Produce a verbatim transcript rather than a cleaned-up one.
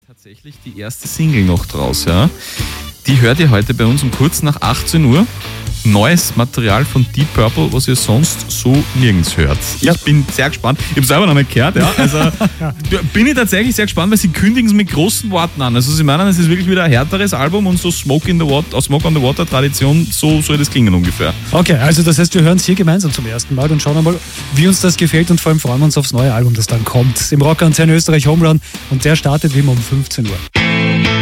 tatsächlich die erste Single noch draus, ja. Die hört ihr heute bei uns um kurz nach achtzehn Uhr. Neues Material von Deep Purple, was ihr sonst so nirgends hört. Ja. Ich bin sehr gespannt. Ich habe selber noch nicht gehört, ja. Also ja. bin ich tatsächlich sehr gespannt, weil sie kündigen es mit großen Worten an. Also sie meinen, es ist wirklich wieder ein härteres Album und so Smoke in the Water, aus Smoke on the Water Tradition, so soll das klingen ungefähr. Okay, also das heißt, wir hören es hier gemeinsam zum ersten Mal und schauen einmal, wie uns das gefällt und vor allem freuen wir uns aufs neue Album, das dann kommt. Im Rocker Antenne Österreich Home Run und der startet wie immer um fünfzehn Uhr.